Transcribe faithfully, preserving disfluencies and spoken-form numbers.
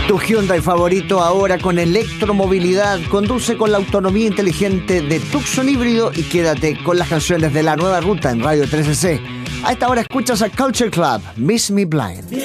Tu Hyundai favorito ahora con electromovilidad. Conduce con la autonomía inteligente de Tucson híbrido y quédate con las canciones de la nueva ruta en Radio trece C. A esta hora escuchas a Culture Club, Miss Me Blind.